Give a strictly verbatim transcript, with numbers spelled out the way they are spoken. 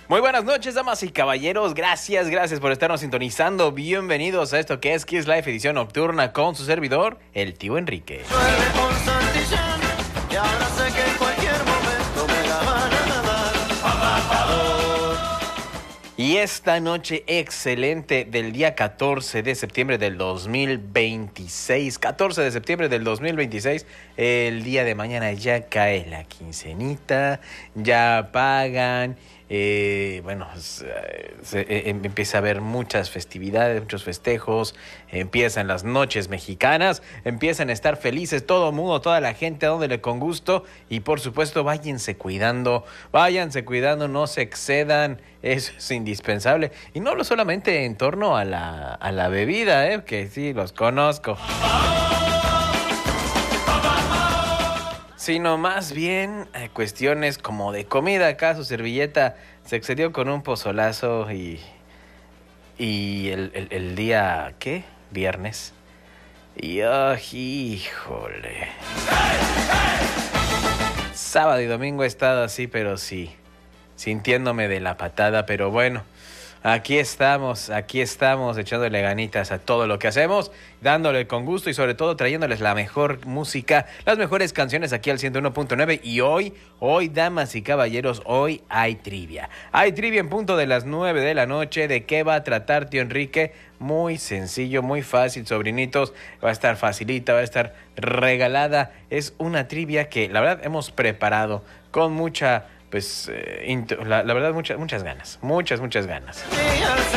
Muy buenas noches, damas y caballeros. Gracias, gracias por estarnos sintonizando. Bienvenidos a esto que es Kiss Life edición nocturna con su servidor, el tío Enrique. Llueve por Santillán, y ahora sé que en cualquier momento me la van a dar. Y esta noche excelente del día catorce de septiembre del dos mil veintiséis, catorce de septiembre del dos mil veintiséis, el día de mañana ya cae la quincenita, ya pagan. Eh, bueno, se, se, eh, empieza a haber muchas festividades, muchos festejos, empiezan las noches mexicanas, empiezan a estar felices todo el mundo, toda la gente, dándole con gusto y por supuesto váyanse cuidando, váyanse cuidando, no se excedan, eso es indispensable y no solamente en torno a la, a la bebida, eh, que sí, los conozco. Sino más bien eh, cuestiones como de comida. Acá su servilleta se excedió con un pozolazo y, y el, el, el día, ¿qué? Viernes. Y, oh, híjole. Sábado y domingo he estado así, pero sí, sintiéndome de la patada, pero bueno. Aquí estamos, aquí estamos echándole ganitas a todo lo que hacemos, dándole con gusto y sobre todo trayéndoles la mejor música, las mejores canciones aquí al ciento uno punto nueve. Y hoy, hoy, damas y caballeros, hoy hay trivia. Hay trivia en punto de las nueve de la noche. ¿De qué va a tratar, tío Enrique? Muy sencillo, muy fácil, sobrinitos. Va a estar facilita, va a estar regalada. Es una trivia que la verdad hemos preparado con mucha... Pues, eh, la, la verdad, muchas, muchas ganas, muchas, muchas ganas. Y al